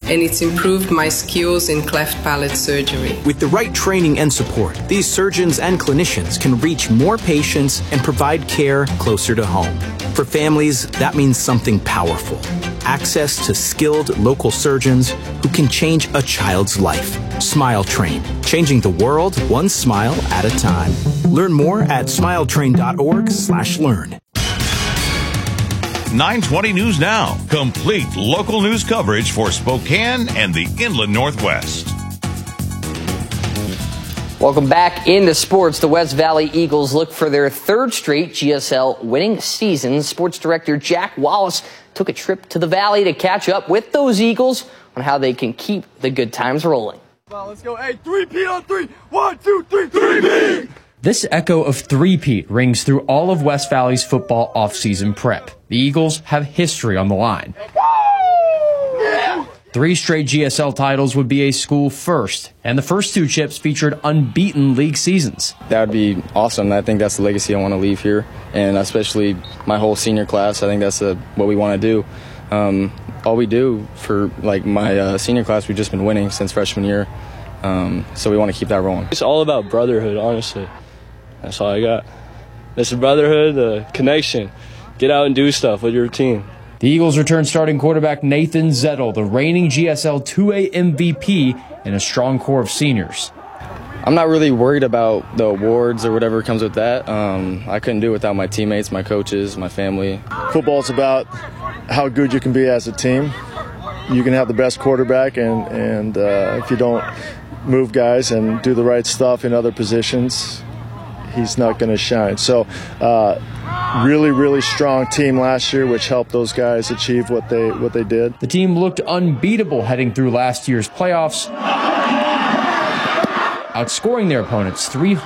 and it's improved my skills in cleft palate surgery. With the right training and support, these surgeons and clinicians can reach more patients and provide care closer to home. For families, that means something powerful. Access to skilled local surgeons who can change a child's life. Smile Train, changing the world one smile at a time. Learn more at smiletrain.org/learn. 920 News Now. Complete local news coverage for Spokane and the Inland Northwest. Welcome back into sports. The West Valley Eagles look for their third straight GSL winning season. Sports director Jack Wallace took a trip to the Valley to catch up with those Eagles on how they can keep the good times rolling. Well, let's go. Hey, 3-peat on 3. 1, 2, 3, 3-peat! This echo of three-peat rings through all of West Valley's football offseason prep. The Eagles have history on the line. Yeah. 3 straight GSL titles would be a school first, and the first 2 chips featured unbeaten league seasons. That would be awesome. I think that's the legacy I want to leave here, and especially my whole senior class. I think that's what we want to do. All we do for my senior class, we've just been winning since freshman year, so we want to keep that rolling. It's all about brotherhood, honestly. That's all I got. It's the brotherhood, the connection. Get out and do stuff with your team. The Eagles return starting quarterback Nathan Zettel, the reigning GSL 2A MVP, and a strong core of seniors. I'm not really worried about the awards or whatever comes with that. I couldn't do it without my teammates, my coaches, my family. Football's about how good you can be as a team. You can have the best quarterback, and if you don't move guys and do the right stuff in other positions, he's not going to shine. So really, really strong team last year, which helped those guys achieve what they did. The team looked unbeatable heading through last year's playoffs, outscoring their opponents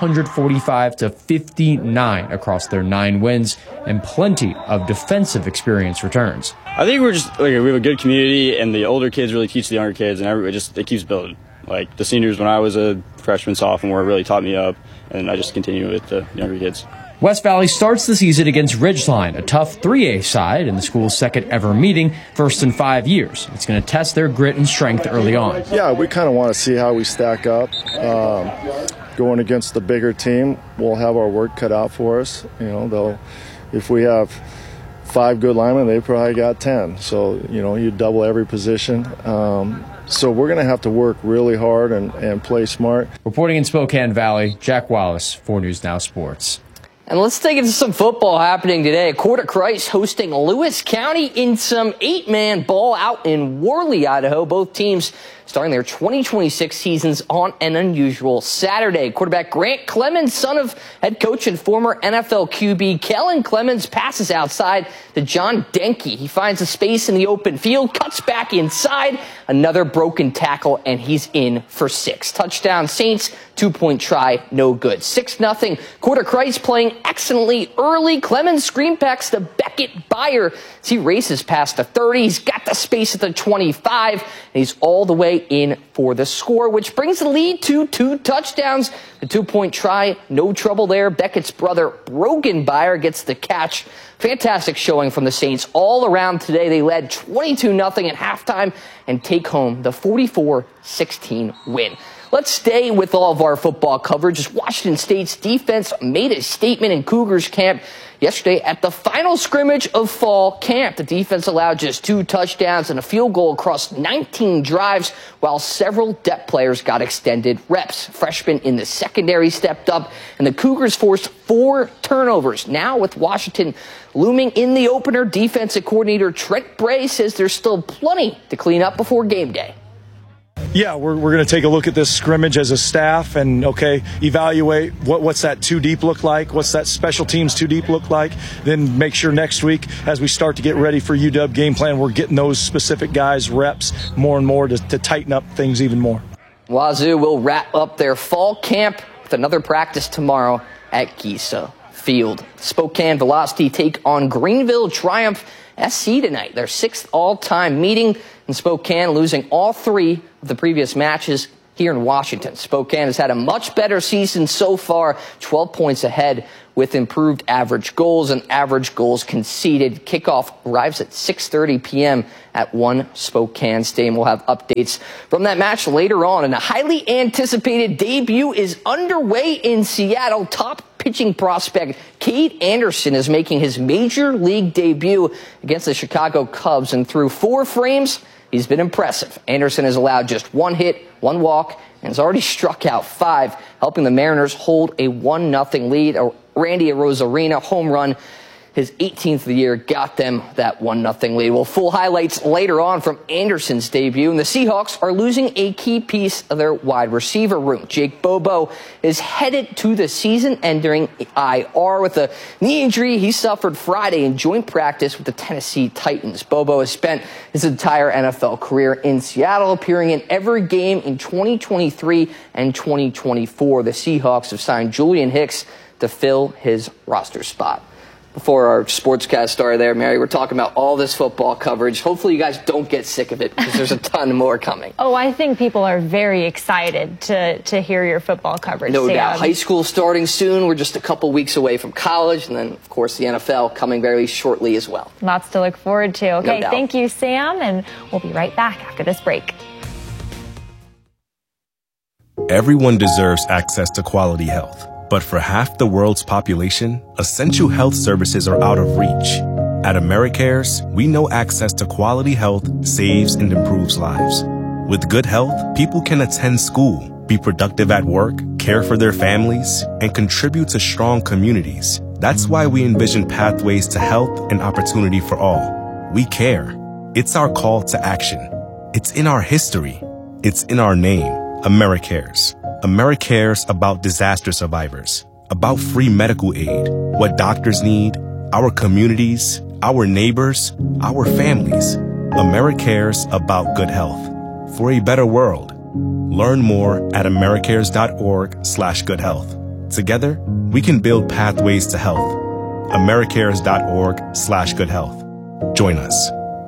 345-59 across their 9 wins, and plenty of defensive experience returns. I think we have a good community, and the older kids really teach the younger kids, and it keeps building. Like the seniors, when I was a freshman, sophomore, really taught me up, and I just continue with the younger kids. West Valley starts the season against Ridgeline, a tough 3A side in the school's second ever meeting, first in 5 years. It's going to test their grit and strength early on. Yeah, we kind of want to see how we stack up. Going against the bigger team, we'll have our work cut out for us. If we have 5 good linemen, they probably got 10. So, you double every position. So we're going to have to work really hard and play smart. Reporting in Spokane Valley, Jack Wallace, 4 News Now Sports. And let's take it to some football happening today. Coeur d'Alene hosting Lewis County in some 8-man ball out in Worley, Idaho. Both teams starting their 2026 seasons on an unusual Saturday. Quarterback Grant Clemens, son of head coach and former NFL QB Kellen Clemens, passes outside to John Denke. He finds a space in the open field, cuts back inside, another broken tackle, and he's in for 6. Touchdown Saints, 2-point try, no good. 6-0. Coeur d'Alene playing excellently early. Clemens screen backs to Beckett Byer as he races past the 30. He's got the space at the 25, and he's all the way in for the score, which brings the lead to 2 touchdowns. The 2-point try, no trouble there. Beckett's brother, Brogan Byer, gets the catch. Fantastic showing from the Saints all around today. They led 22-0 at halftime and take home the 44-16 win. Let's stay with all of our football coverage as Washington State's defense made a statement in Cougars camp yesterday at the final scrimmage of fall camp. The defense allowed just 2 touchdowns and a field goal across 19 drives, while several depth players got extended reps. Freshmen in the secondary stepped up, and the Cougars forced 4 turnovers. Now with Washington looming in the opener, defensive coordinator Trent Bray says there's still plenty to clean up before game day. Yeah, we're going to take a look at this scrimmage as a staff and, evaluate what's that 2 deep look like, what's that special teams 2 deep look like, then make sure next week as we start to get ready for UW game plan, we're getting those specific guys reps more and more to tighten up things even more. Wazoo will wrap up their fall camp with another practice tomorrow at Giesa Field. Spokane Velocity take on Greenville Triumph SC tonight, their 6th all-time meeting in Spokane, losing all 3 of the previous matches here in Washington. Spokane has had a much better season so far, 12 points ahead with improved average goals and average goals conceded. Kickoff arrives at 6:30 p.m. at One Spokane Stadium. We'll have updates from that match later on. And a highly anticipated debut is underway in Seattle. Top pitching prospect Cade Anderson is making his major league debut against the Chicago Cubs. And through 4 frames, he's been impressive. Anderson has allowed just 1 hit, 1 walk, and has already struck out 5, helping the Mariners hold a 1-0 lead. Randy Arozarena home run, his 18th of the year, got them that 1-0 lead. Well, full highlights later on from Anderson's debut. And the Seahawks are losing a key piece of their wide receiver room. Jake Bobo is headed to the season-ending IR with a knee injury he suffered Friday in joint practice with the Tennessee Titans. Bobo has spent his entire NFL career in Seattle, appearing in every game in 2023 and 2024. The Seahawks have signed Julian Hicks to fill his roster spot. Before our sportscast started there, Mary, we're talking about all this football coverage. Hopefully you guys don't get sick of it because there's a ton more coming. Oh, I think people are very excited to hear your football coverage. No doubt. High school starting soon. We're just a couple weeks away from college. And then, of course, the NFL coming very shortly as well. Lots to look forward to. Okay, No doubt. Thank you, Sam. And we'll be right back after this break. Everyone deserves access to quality health. But for half the world's population, essential health services are out of reach. At AmeriCares, we know access to quality health saves and improves lives. With good health, people can attend school, be productive at work, care for their families, and contribute to strong communities. That's why we envision pathways to health and opportunity for all. We care. It's our call to action. It's in our history. It's in our name, AmeriCares. AmeriCares about disaster survivors, about free medical aid, what doctors need, our communities, our neighbors, our families. AmeriCares about good health. For a better world. Learn more at americares.org/goodhealth. Together, we can build pathways to health. americares.org/goodhealth. Join us.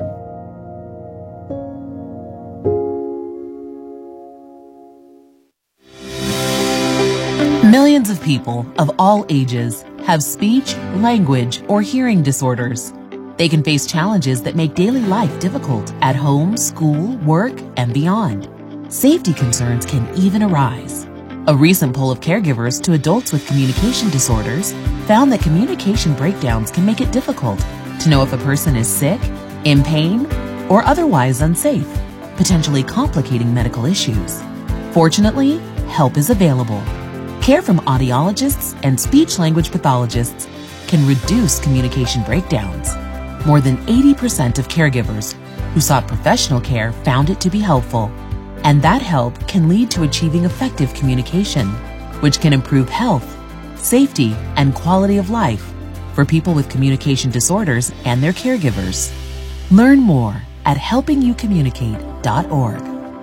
Millions of people of all ages have speech, language, or hearing disorders. They can face challenges that make daily life difficult at home, school, work, and beyond. Safety concerns can even arise. A recent poll of caregivers to adults with communication disorders found that communication breakdowns can make it difficult to know if a person is sick, in pain, or otherwise unsafe, potentially complicating medical issues. Fortunately, help is available. Care from audiologists and speech-language pathologists can reduce communication breakdowns. More than 80% of caregivers who sought professional care found it to be helpful. And that help can lead to achieving effective communication, which can improve health, safety, and quality of life for people with communication disorders and their caregivers. Learn more at helpingyoucommunicate.org.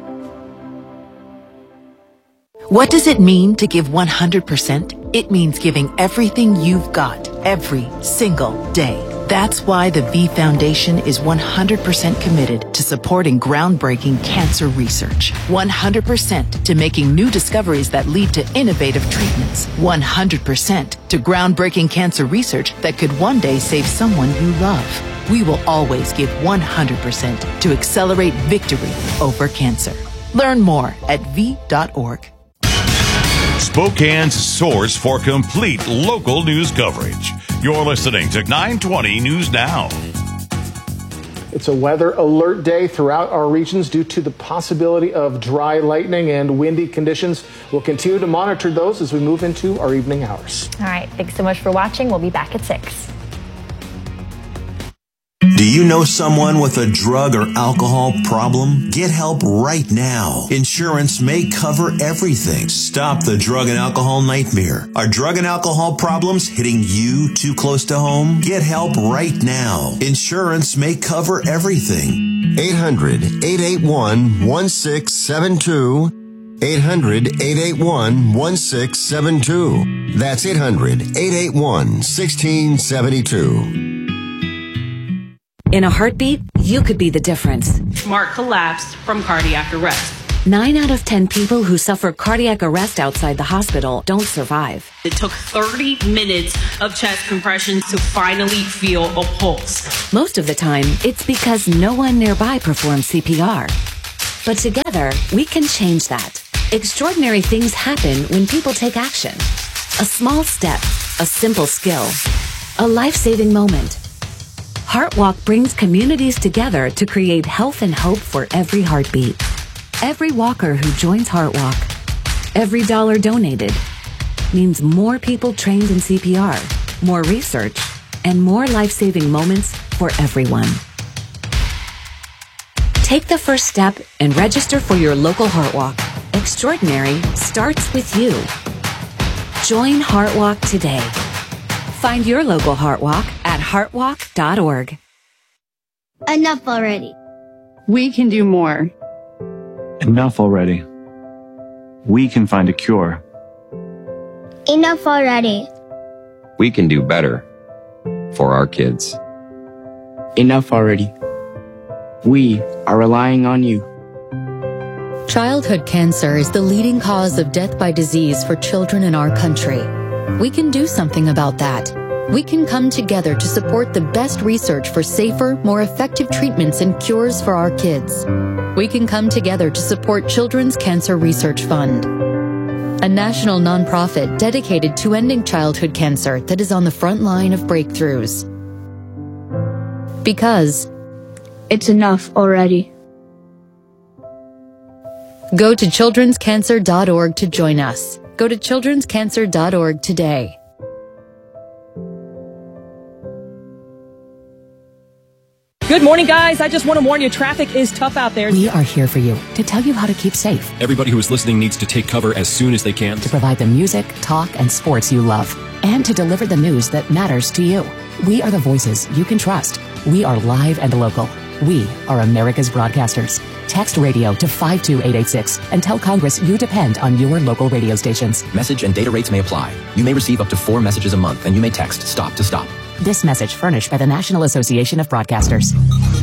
What does it mean to give 100%? It means giving everything you've got every single day. That's why the V Foundation is 100% committed to supporting groundbreaking cancer research. 100% to making new discoveries that lead to innovative treatments. 100% to groundbreaking cancer research that could one day save someone you love. We will always give 100% to accelerate victory over cancer. Learn more at V.org. Spokane's source for complete local news coverage. You're listening to 920 News Now. It's a weather alert day throughout our regions due to the possibility of dry lightning and windy conditions. We'll continue to monitor those as we move into our evening hours. All right. Thanks so much for watching. We'll be back at 6. Do you know someone with a drug or alcohol problem? Get help right now. Insurance may cover everything. Stop the drug and alcohol nightmare. Are drug and alcohol problems hitting you too close to home? Get help right now. Insurance may cover everything. 800-881-1672. 800-881-1672. That's 800-881-1672. In a heartbeat, you could be the difference. Mark collapsed from cardiac arrest. 9 out of 10 people who suffer cardiac arrest outside the hospital don't survive. It took 30 minutes of chest compressions to finally feel a pulse. Most of the time, it's because no one nearby performs CPR. But together, we can change that. Extraordinary things happen when people take action. A small step, a simple skill, a life-saving moment. HeartWalk brings communities together to create health and hope for every heartbeat. Every walker who joins HeartWalk, every dollar donated, means more people trained in CPR, more research, and more life-saving moments for everyone. Take the first step and register for your local HeartWalk. Extraordinary starts with you. Join HeartWalk today. Find your local HeartWalk at heartwalk.org. Enough already. We can do more. Enough already. We can find a cure. Enough already. We can do better for our kids. Enough already. We are relying on you. Childhood cancer is the leading cause of death by disease for children in our country. We can do something about that. We can come together to support the best research for safer, more effective treatments and cures for our kids. We can come together to support Children's Cancer Research Fund, a national nonprofit dedicated to ending childhood cancer that is on the front line of breakthroughs. Because it's enough already. Go to childrenscancer.org to join us. Go to childrenscancer.org today. Good morning, guys. I just want to warn you, traffic is tough out there. We are here for you to tell you how to keep safe. Everybody who is listening needs to take cover as soon as they can. To provide the music, talk, and sports you love. And to deliver the news that matters to you. We are the voices you can trust. We are live and local. We are America's broadcasters. Text radio to 52886 and tell Congress you depend on your local radio stations. Message and data rates may apply. You may receive up to 4 messages a month, and you may text STOP to STOP. This message furnished by the National Association of Broadcasters.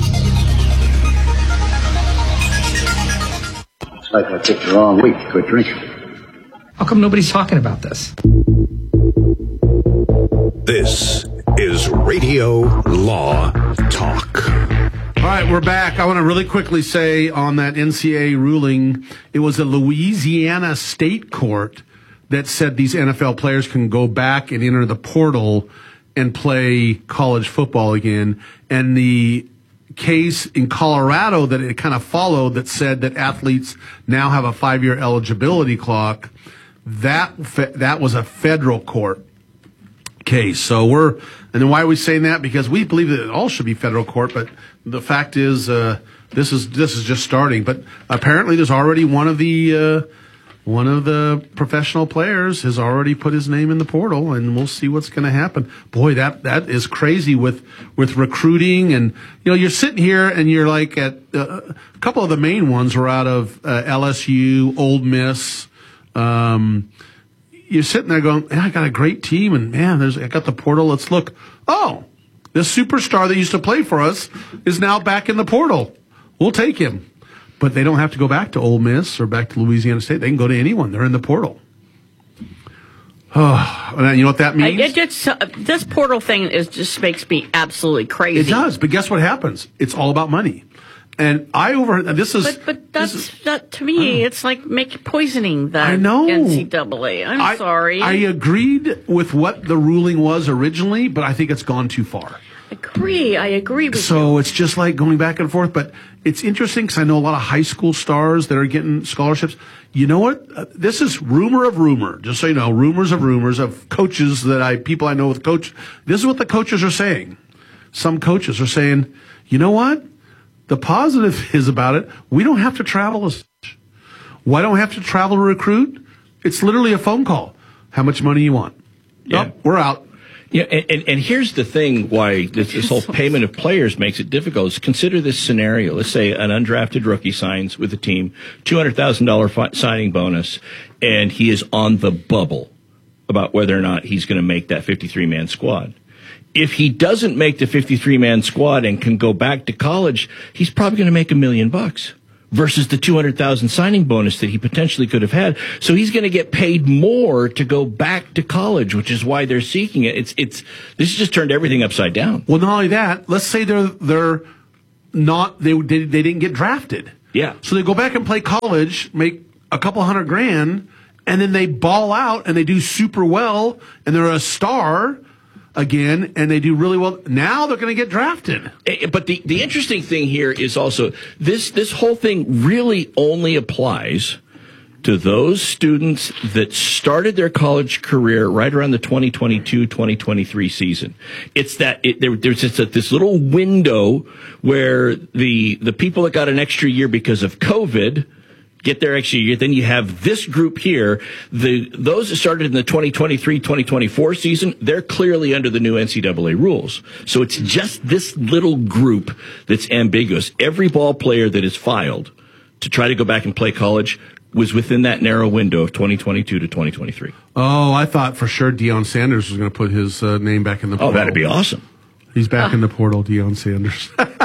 Looks like I picked the wrong week to quit drinking. How come nobody's talking about this? This is Radio Law Talk. All right, we're back. I want to really quickly say on that NCAA ruling, it was a Louisiana state court that said these NFL players can go back and enter the portal and play college football again. And the case in Colorado that it kind of followed that said that athletes now have a 5-year eligibility clock, that was a federal court case. So and then why are we saying that? Because we believe that it all should be federal court, but the fact is, this is just starting. But apparently there's already one of the professional players has already put his name in the portal, and we'll see what's going to happen. Boy, that is crazy with recruiting. And, you're sitting here and you're like at a couple of the main ones were out of LSU, Ole Miss. You're sitting there going, I got a great team, and man, I got the portal. Let's look. Oh, this superstar that used to play for us is now back in the portal. We'll take him. But they don't have to go back to Ole Miss or back to Louisiana State. They can go to anyone. They're in the portal. Oh, and you know what that means? This portal thing just makes me absolutely crazy. It does, but guess what happens? It's all about money. And But to me, it's like poisoning the NCAA. I'm sorry. I agreed with what the ruling was originally, but I think it's gone too far. I agree with you. So it's just like going back and forth. But it's interesting because I know a lot of high school stars that are getting scholarships. You know what? This is rumor of rumor. Just so you know, rumors of coaches people I know with coach. This is what the coaches are saying. Some coaches are saying, you know what? The positive is about it, we don't have to travel as much. Why don't we have to travel to recruit? It's literally a phone call. How much money you want? Yeah. Oh, we're out. Yeah, and here's the thing why this whole payment of players makes it difficult is consider this scenario. Let's say an undrafted rookie signs with the team, $200,000 signing bonus, and he is on the bubble about whether or not he's going to make that 53-man squad. If he doesn't make the 53-man squad and can go back to college, he's probably going to make $1 million. versus the $200,000 signing bonus that he potentially could have had. So he's going to get paid more to go back to college, which is why they're seeking it. This has just turned everything upside down. Well, not only that, let's say they didn't get drafted. Yeah. So they go back and play college, make a couple $100,000, and then they ball out and they do super well, and they're a star again, and they do really well. Now they're going to get drafted. But the interesting thing here is also this whole thing really only applies to those students that started their college career right around the 2022-2023 season. It's that there's just this little window where the people that got an extra year because of COVID get their extra year. Then you have this group here. Those that started in the 2023-2024 season, they're clearly under the new NCAA rules. So it's just this little group that's ambiguous. Every ball player that is filed to try to go back and play college was within that narrow window of 2022 to 2023. Oh, I thought for sure Deion Sanders was going to put his name back in the portal. Oh, that'd be awesome. He's back in the portal, Deion Sanders.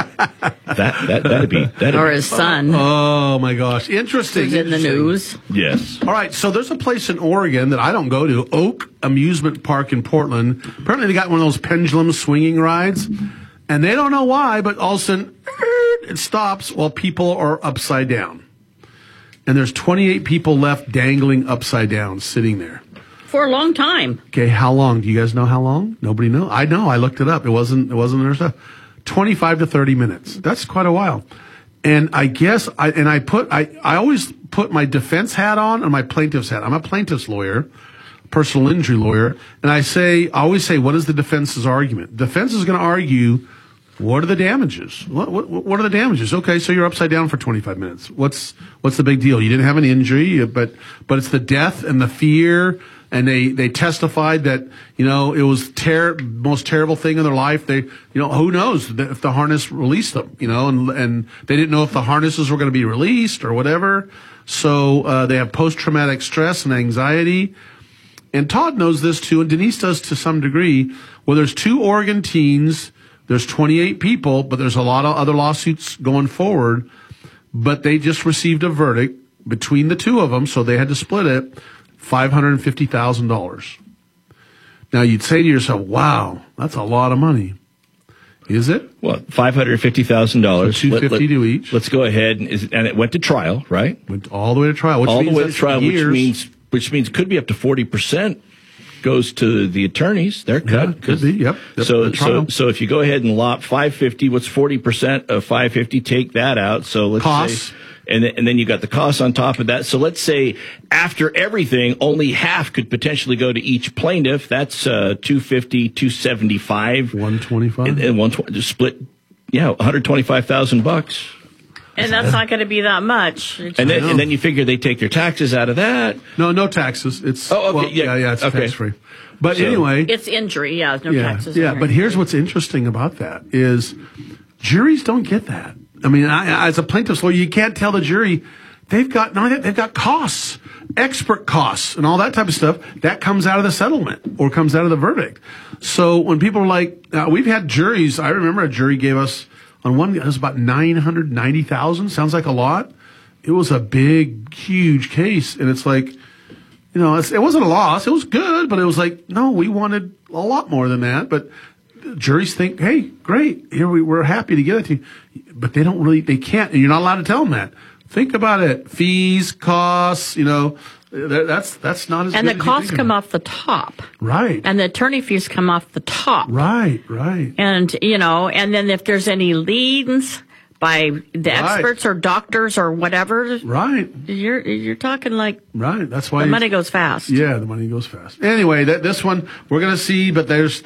That'd be or his son. Oh my gosh, interesting. In the news. Yes. All right, so there's a place in Oregon that I don't go to, Oak Amusement Park in Portland. Apparently, they got one of those pendulum swinging rides, and they don't know why, but all of a sudden it stops while people are upside down, and there's 28 people left dangling upside down, sitting there. For a long time. Okay, how long? Do you guys know how long? Nobody knows. I know. I looked it up. It wasn't their stuff. 25 to 30 minutes. That's quite a while. And I guess I always put my defense hat on and my plaintiff's hat. I'm a plaintiff's lawyer, personal injury lawyer, and I always say, what is the defense's argument? Defense is going to argue, what are the damages? What are the damages? Okay, so you're upside down for 25 minutes. What's the big deal? You didn't have an injury, but it's the death and the fear. And they testified that, it was most terrible thing in their life. They, who knows if the harness released them, and they didn't know if the harnesses were going to be released or whatever. So, they have post-traumatic stress and anxiety. And Todd knows this too, and Denise does to some degree. Well, there's 2 Oregon teens, there's 28 people, but there's a lot of other lawsuits going forward. But they just received a verdict between the 2 of them, so they had to split it. $550,000. Now you'd say to yourself, wow, that's a lot of money. Is it? Well, $550,000. So $250 to each. Let's go ahead and it went to trial, right? Went all the way to trial. Which means it could be up to 40% goes to the attorneys. They're cut. Yeah, could be. Yep. So if you go ahead and lot 550, what's 40% of 550? Take that out. So let's costs. say. And then you got the costs on top of that. So let's say after everything, only half could potentially go to each plaintiff. That's $250, $275, $125, and $120 split. Yeah, $125,000. And that's not going to be that much. And then you figure they take their taxes out of that. No taxes. It's it's tax free. But anyway, it's injury. Yeah, no taxes. Yeah, but here's what's interesting about that is juries don't get that. I mean, as a plaintiff's lawyer, you can't tell the jury they've got costs, expert costs, and all that type of stuff that comes out of the settlement or comes out of the verdict. So when people are like, we've had juries. I remember a jury gave us on one. It was about $990,000. Sounds like a lot. It was a big, huge case, and it's like, it wasn't a loss. It was good, but it was like, no, we wanted a lot more than that, but. Juries think, hey, great, here we're happy to give it to you. But they can't, and you're not allowed to tell them that. Think about it. Fees, costs, that's not as good. And the costs come off the top. Right. And the attorney fees come off the top. Right. And, and then if there's any liens by the experts or doctors or whatever. Right. You're talking like. Right. That's why the money goes fast. Yeah, the money goes fast. Anyway, this one we're going to see, but there's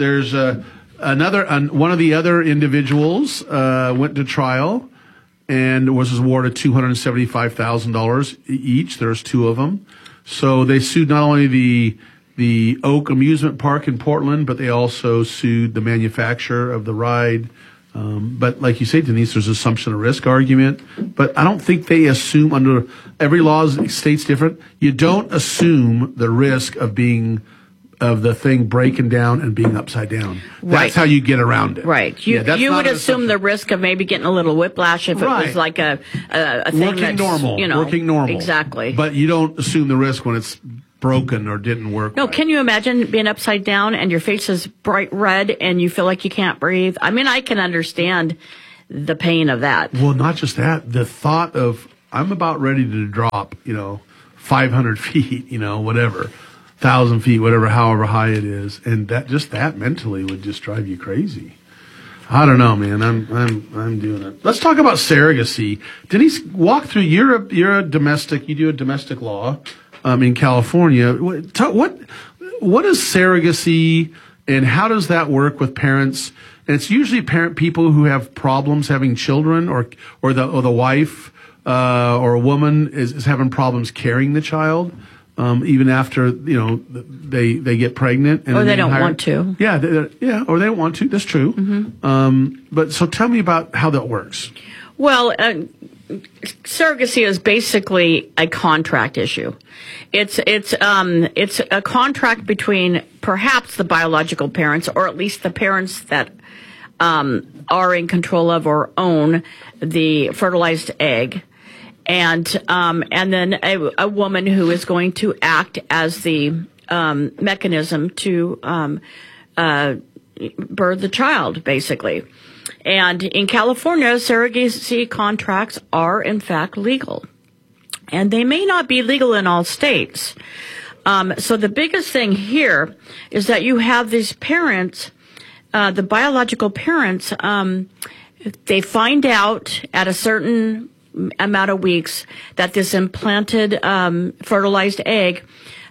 one of the other individuals went to trial and was awarded $275,000 each. There's 2 of them. So they sued not only the Oak Amusement Park in Portland, but they also sued the manufacturer of the ride. But like you say, Denise, there's assumption of risk argument. But I don't think they assume under every law state's different. You don't assume the risk of being of the thing breaking down and being upside down. That's how you get around it. Right. You would assume the risk of maybe getting a little whiplash if it was like a thing working normal. Working normal. Exactly. But you don't assume the risk when it's broken or didn't work. No, can you imagine being upside down and your face is bright red and you feel like you can't breathe? I mean, I can understand the pain of that. Well, not just that. The thought of, I'm about ready to drop, 500 feet, whatever, 1,000 feet, whatever, however high it is. And that mentally would just drive you crazy. I don't know, man. I'm doing it. Let's talk about surrogacy. Denise, walk through, you're a domestic, you do a domestic law. In California, what is surrogacy and how does that work with parents? And it's usually people who have problems having children, or the wife or a woman is having problems carrying the child, even after they get pregnant, and or they don't want to. Yeah, or they don't want to. That's true. Mm-hmm. But so tell me about how that works. Well, surrogacy is basically a contract issue. It's a contract between perhaps the biological parents, or at least the parents that are in control of or own the fertilized egg, and then a woman who is going to act as the mechanism to birth the child, basically. And in California, surrogacy contracts are, in fact, legal. And they may not be legal in all states. So the biggest thing here is that you have these parents, the biological parents, they find out at a certain amount of weeks that this implanted fertilized egg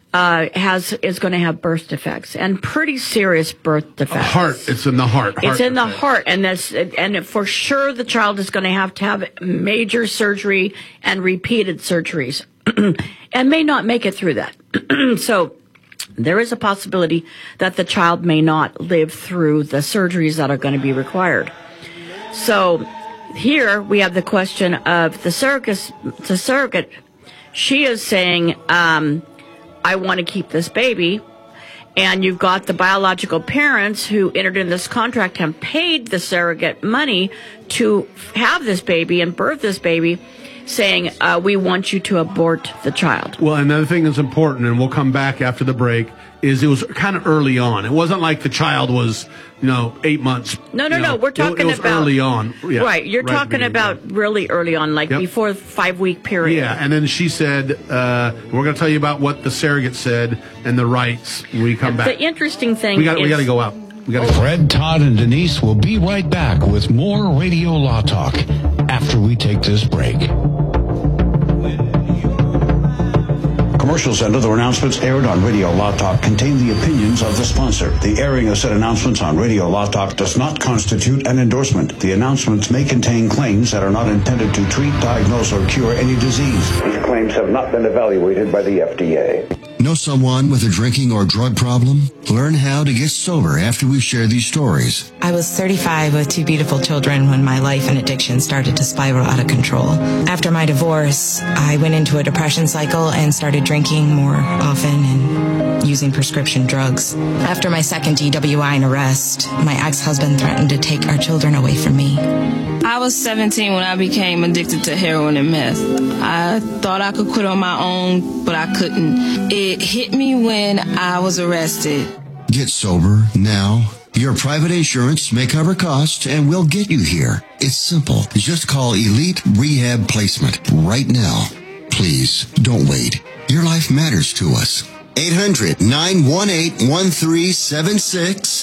is going to have birth defects, and pretty serious birth defects. It's in the heart. It's in the heart, and for sure the child is going to have major surgery and repeated surgeries, and may not make it through that. So there is a possibility that the child may not live through the surgeries that are going to be required. So here we have the question of the surrogate. She is saying, I want to keep this baby. And you've got the biological parents who entered in this contract and paid the surrogate money to have this baby and birth this baby, saying, we want you to abort the child. Well, another thing that's important, and we'll come back after the break, is it was kind of early on. It wasn't like the child was, 8 months. No. We're talking about early on. Yeah, right. You're talking about really early on, like before the 5-week period. Yeah, and then she said, we're going to tell you about what the surrogate said and the rights when we come back. The interesting thing we got to go out. Fred, Todd, and Denise will be right back with more Radio Law Talk after we take this break. Commercials and other announcements aired on Radio Law Talk contain the opinions of the sponsor. The airing of said announcements on Radio Law Talk does not constitute an endorsement. The announcements may contain claims that are not intended to treat, diagnose, or cure any disease. These claims have not been evaluated by the FDA. Know someone with a drinking or drug problem? Learn how to get sober after we share these stories. I was 35 with 2 beautiful children when my life and addiction started to spiral out of control. After my divorce, I went into a depression cycle and started drinking more often and using prescription drugs. After my second DWI and arrest, my ex-husband threatened to take our children away from me. I was 17 when I became addicted to heroin and meth. I thought I could quit on my own, but I couldn't. It hit me when I was arrested. Get sober now. Your private insurance may cover costs and we'll get you here. It's simple. Just call Elite Rehab Placement right now. Please, don't wait. Your life matters to us. 800-918-1376.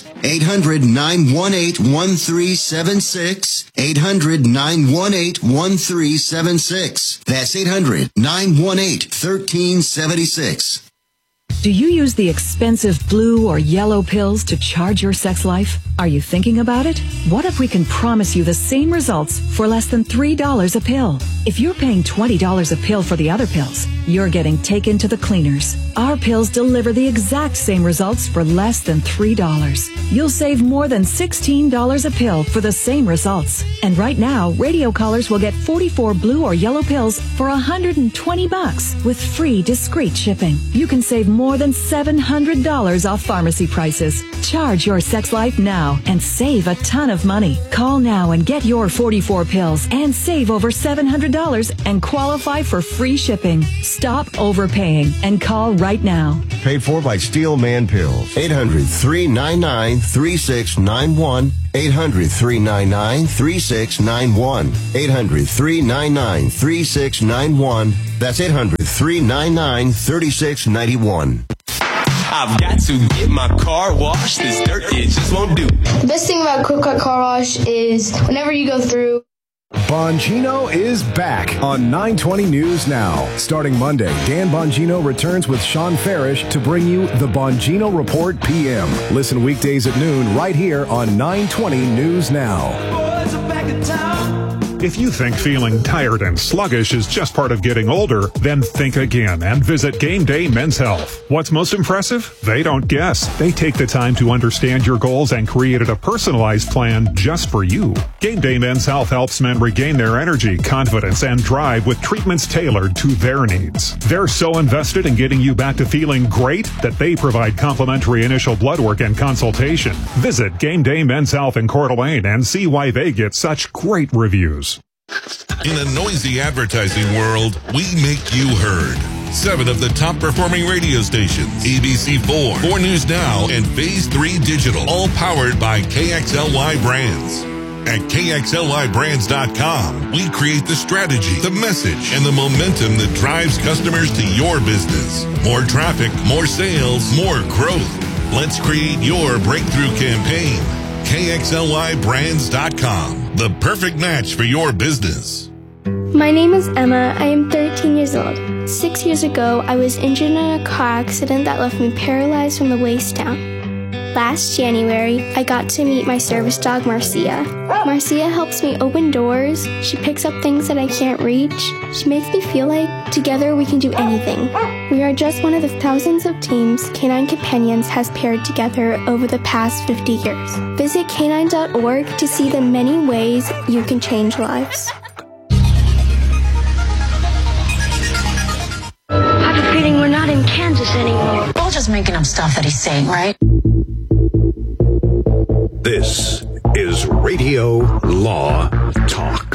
800-918-1376. 800-918-1376. That's 800-918-1376. Do you use the expensive blue or yellow pills to charge your sex life? Are you thinking about it? What if we can promise you the same results for less than $3 a pill? If you're paying $20 a pill for the other pills, you're getting taken to the cleaners. Our pills deliver the exact same results for less than $3. You'll save more than $16 a pill for the same results. And right now, radio callers will get 44 blue or yellow pills for $120 with free discreet shipping. You can save more than $700 off pharmacy prices. Charge your sex life now and save a ton of money. Call now and get your 44 pills and save over $700 and qualify for free shipping. Stop overpaying and call right now. Paid for by Steel Man Pills. 800-399-3691. 800-399-3691. 800-399-3691. That's 800-399-3691. I've got to get my car washed. This dirt, it just won't do. The best thing about Quick Cut Car Wash is whenever you go through. Bongino is back on 920 News Now. Starting Monday, Dan Bongino returns with Sean Farish to bring you the Bongino Report PM. Listen weekdays at noon right here on 920 News Now. Boys are back in town. If you think feeling tired and sluggish is just part of getting older, then think again and visit Game Day Men's Health. What's most impressive? They don't guess. They take the time to understand your goals and created a personalized plan just for you. Game Day Men's Health helps men regain their energy, confidence, and drive with treatments tailored to their needs. They're so invested in getting you back to feeling great that they provide complimentary initial blood work and consultation. Visit Game Day Men's Health in Coeur d'Alene and see why they get such great reviews. In a noisy advertising world, we make you heard. 7 of the top performing radio stations, ABC4, 4 News Now, and Phase 3 Digital, all powered by KXLY Brands. At KXLYBrands.com, we create the strategy, the message, and the momentum that drives customers to your business. More traffic, more sales, more growth. Let's create your breakthrough campaign. KXLYBrands.com, the perfect match for your business. My name is Emma. I am 13 years old. 6 years ago, I was injured in a car accident that left me paralyzed from the waist down. Last January, I got to meet my service dog, Marcia. Marcia helps me open doors. She picks up things that I can't reach. She makes me feel like together we can do anything. We are just one of the thousands of teams Canine Companions has paired together over the past 50 years. Visit canine.org to see the many ways you can change lives. I have a feeling we're not in Kansas anymore. We're all just making up stuff that he's saying, right? This is Radio Law Talk.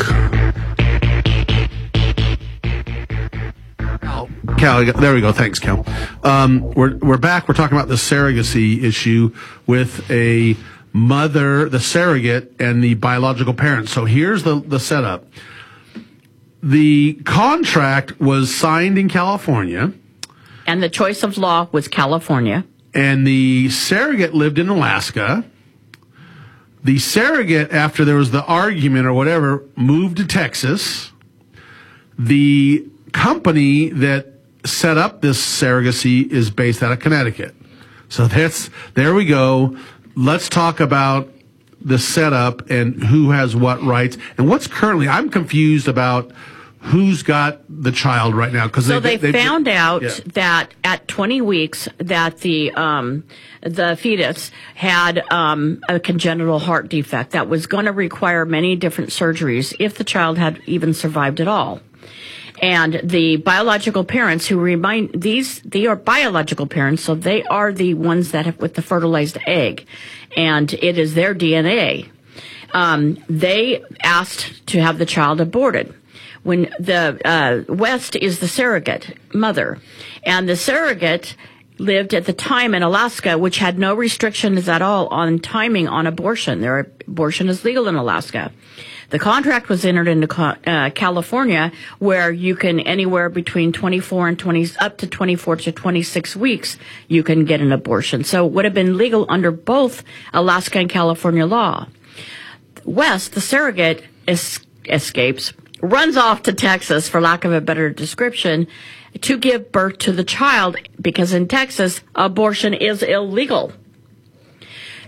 Cal, there we go. Thanks, Cal. We're back. We're talking about the surrogacy issue with a mother, the surrogate, and the biological parent. So here's the setup. The contract was signed in California. And the choice of law was California. And the surrogate lived in Alaska. The surrogate, after there was the argument or whatever, moved to Texas. The company that set up this surrogacy is based out of Connecticut. So there we go. Let's talk about the setup and who has what rights and what's currently. I'm confused about who's got the child right now because they found out that at 20 weeks that the fetus had a congenital heart defect that was going to require many different surgeries if the child had even survived at all. And the biological parents they are biological parents, so they are the ones that have with the fertilized egg, and it is their DNA. They asked to have the child aborted. When the West is the surrogate mother, and the surrogate lived at the time in Alaska, which had no restrictions at all on timing on abortion. Abortion is legal in Alaska. The contract was entered into California, where you can anywhere between 24 and 20, up to 24 to 26 weeks, you can get an abortion. So it would have been legal under both Alaska and California law. West, the surrogate, escapes, runs off to Texas, for lack of a better description, to give birth to the child, because in Texas, abortion is illegal.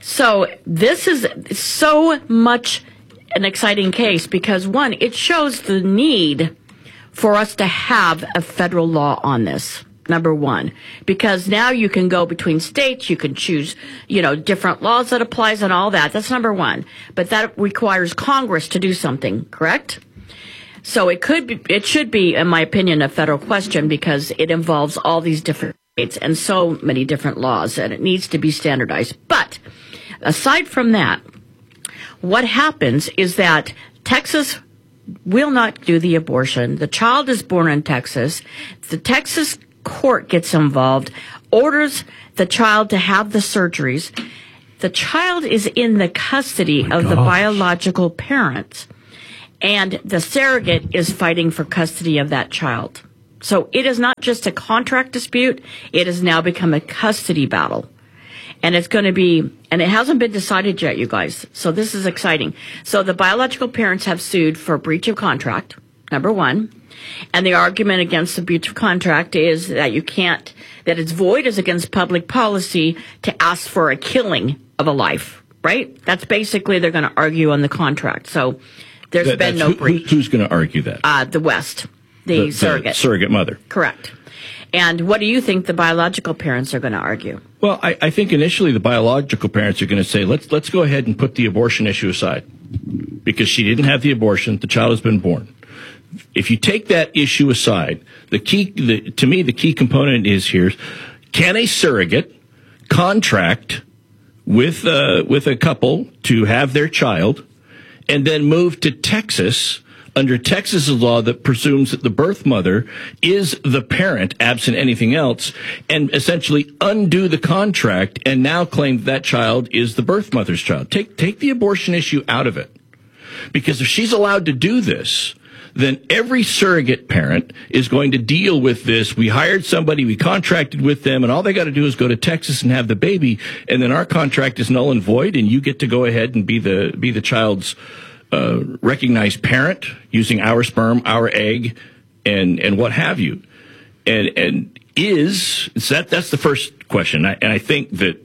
So this is so much an exciting case because, one, it shows the need for us to have a federal law on this. Number one, because now you can go between states, you can choose, different laws that applies and all that. That's number one. But that requires Congress to do something, correct? So it should be, in my opinion, a federal question because it involves all these different states and so many different laws, and it needs to be standardized. But aside from that, what happens is that Texas will not do the abortion. The child is born in Texas. The Texas court gets involved, orders the child to have the surgeries. The child is in the custody of the biological parents, and the surrogate is fighting for custody of that child. So it is not just a contract dispute. It has now become a custody battle. And it's going to be, and it hasn't been decided yet, you guys. So this is exciting. So the biological parents have sued for breach of contract, number one. And the argument against the breach of contract is that that it's void is against public policy to ask for a killing of a life, right? That's basically they're going to argue on the contract. So there's been no breach. Who's going to argue that? The West, the surrogate. The surrogate mother. Correct. And what do you think the biological parents are going to argue? Well, I think initially the biological parents are going to say, let's go ahead and put the abortion issue aside because she didn't have the abortion. The child has been born. If you take that issue aside, to me, the key component is here: can a surrogate contract with a couple to have their child, and then move to Texas under Texas law that presumes that the birth mother is the parent, absent anything else, and essentially undo the contract and now claim that child is the birth mother's child? Take the abortion issue out of it, because if she's allowed to do this, then every surrogate parent is going to deal with this. We hired somebody, we contracted with them, and all they got to do is go to Texas and have the baby, and then our contract is null and void, and you get to go ahead and be the child's recognized parent using our sperm, our egg, and what have you. And that's the first question. And I think that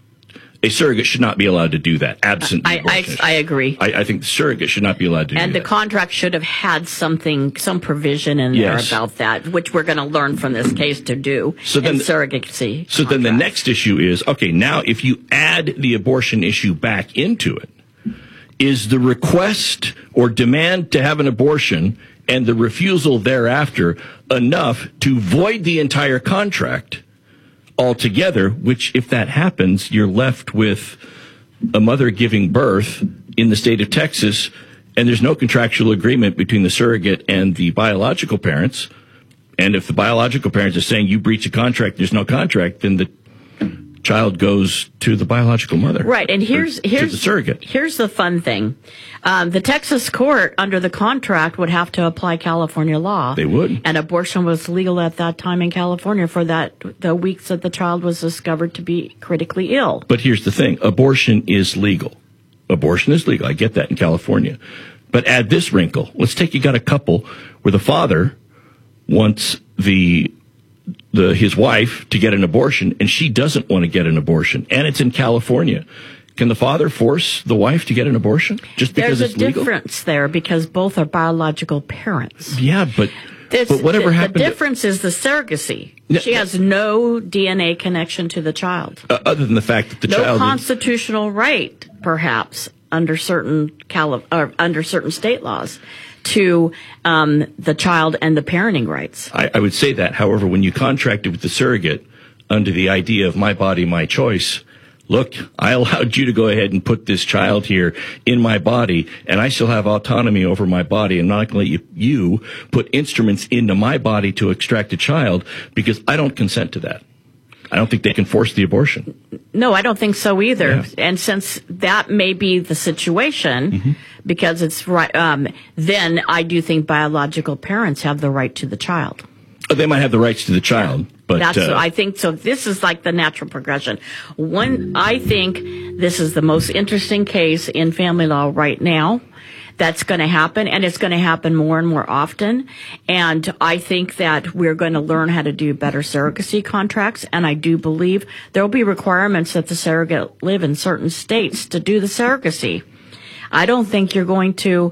a surrogate should not be allowed to do that, absent the abortion. I agree. I think the surrogate should not be allowed to do that. And the contract should have had some provision in there about that, which we're going to learn from this case to do in surrogacy. So then the next issue is, okay, now if you add the abortion issue back into it, is the request or demand to have an abortion and the refusal thereafter enough to void the entire contract altogether, which, if that happens, you're left with a mother giving birth in the state of Texas, and there's no contractual agreement between the surrogate and the biological parents. And if the biological parents are saying you breach a contract, there's no contract, then the child goes to the biological mother. Right, and here's the surrogate. Here's the fun thing. The Texas court, under the contract, would have to apply California law. They would. And abortion was legal at that time in California for the weeks that the child was discovered to be critically ill. But here's the thing. Abortion is legal. Abortion is legal. I get that in California. But add this wrinkle. Let's take you got a couple where the father wants his wife to get an abortion, and she doesn't want to get an abortion, and it's in California. Can the father force the wife to get an abortion just because it's legal? There's a difference there because both are biological parents. Yeah, but whatever happened... The difference is the surrogacy. She has no DNA connection to the child. Other than the fact that the child... No constitutional right, perhaps, under certain state laws, to the child and the parenting rights. I would say that. However, when you contracted with the surrogate under the idea of my body, my choice, look, I allowed you to go ahead and put this child here in my body, and I still have autonomy over my body. I'm not going to let you put instruments into my body to extract a child because I don't consent to that. I don't think they can force the abortion. No, I don't think so either. Yeah. And since that may be the situation, because it's right, then I do think biological parents have the right to the child. They might have the rights to the child, but I think so. This is like the natural progression. I think this is the most interesting case in family law right now. that's going to happen, and it's going to happen more and more often. And I think that we're going to learn how to do better surrogacy contracts, and I do believe there will be requirements that the surrogate live in certain states to do the surrogacy. I don't think you're going to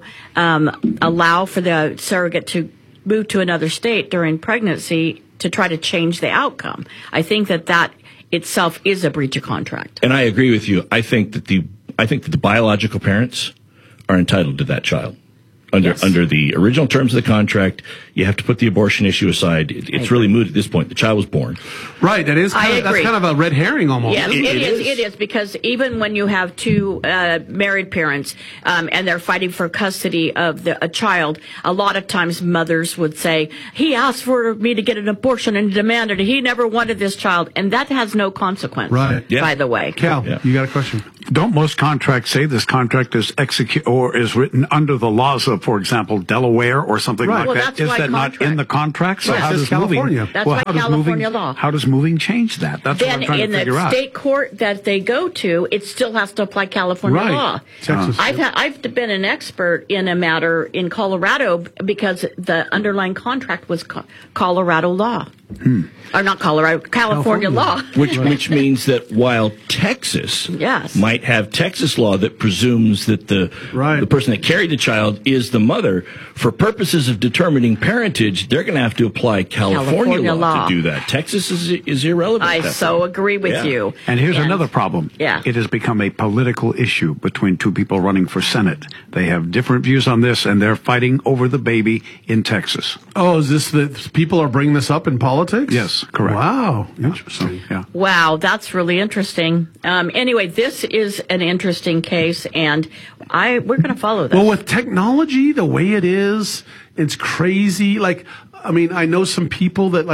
allow for the surrogate to move to another state during pregnancy to try to change the outcome. I think that itself is a breach of contract. And I agree with you. I think that the biological parents are entitled to that child. Under the original terms of the contract, you have to put the abortion issue aside. It's really moot at this point. The child was born. Right. That's kind of a red herring almost. Yes, it is, because even when you have two married parents and they're fighting for custody of a child, a lot of times mothers would say, he asked for me to get an abortion and demanded it. He never wanted this child. And that has no consequence, by the way. Cal, you got a question? Don't most contracts say this contract is executed or is written under the laws of, for example, Delaware or something like that? Is that not in the contract? So how does California? That's why California law. How does moving change that? That's what I'm trying to figure out. In the state court that they go to, it still has to apply California law. Texas. I've been an expert in a matter in Colorado because the underlying contract was Colorado law. Or not Colorado, California law. Which means that while Texas might have Texas law that presumes that the person that carried the child is the mother, for purposes of determining parentage, they're going to have to apply California law to do that. Texas is irrelevant. I so agree with you. And here's another problem. It has become a political issue between two people running for Senate. They have different views on this, and they're fighting over the baby in Texas. Oh, is this that people are bringing this up in politics? Yes, correct. Wow, interesting. Wow, that's really interesting. Anyway, this is an interesting case, and we're going to follow this. Well, with technology the way it is, it's crazy. Like, I mean, I know some people that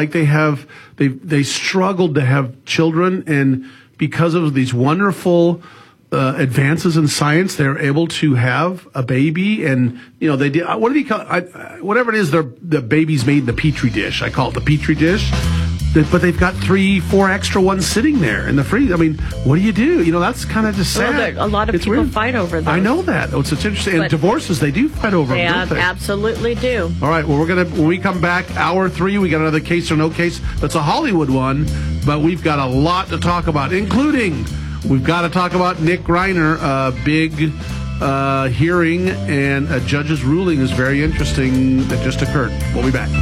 they struggled to have children, and because of these wonderful advances in science, they're able to have a baby, and they did. What do you call whatever it is? The baby's made in the petri dish. I call it the petri dish. But they've got 3-4 extra ones sitting there in the freezer. I mean, what do you do? That's kind of just sad. Well, a lot of people fight over those. I know that. It's interesting. And divorces, they do fight over them, don't they? Absolutely do. All right. Well, when we come back, hour 3, we got another case or no case. That's a Hollywood one, but we've got a lot to talk about, including we've got to talk about Nick Greiner, a big hearing, and a judge's ruling is very interesting that just occurred. We'll be back.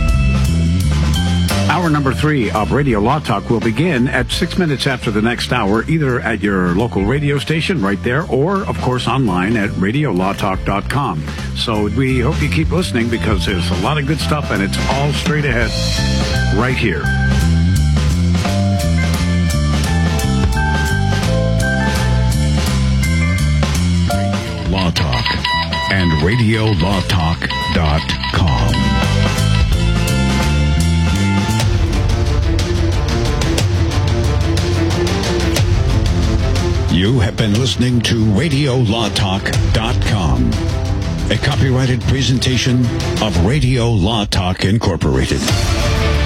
Hour number 3 of Radio Law Talk will begin at 6 minutes after the next hour, either at your local radio station right there, or, of course, online at radiolawtalk.com. So we hope you keep listening, because there's a lot of good stuff, and it's all straight ahead right here. Radio Law Talk and radiolawtalk.com. You have been listening to radiolawtalk.com, a copyrighted presentation of Radio Law Talk Incorporated.